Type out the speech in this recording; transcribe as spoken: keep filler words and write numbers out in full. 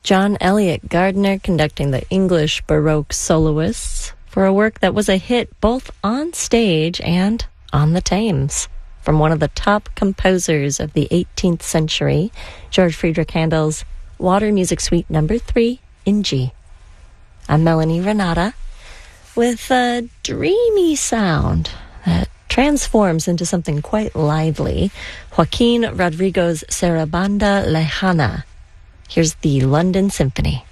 John Eliot Gardiner conducting the English Baroque soloists for a work that was a hit both on stage and on the Thames. From one of the top composers of the eighteenth century, George Friedrich Handel's Water Music Suite Number three in G. I'm Melanie Renata with a dreamy sound that transforms into something quite lively. Joaquin Rodrigo's Sarabanda Lejana. Here's the London Symphony.